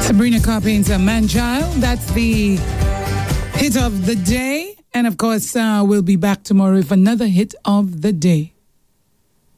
Sabrina Carpenter, Man-Child. That's the hit of the day. And of course, we'll be back tomorrow with another hit of the day.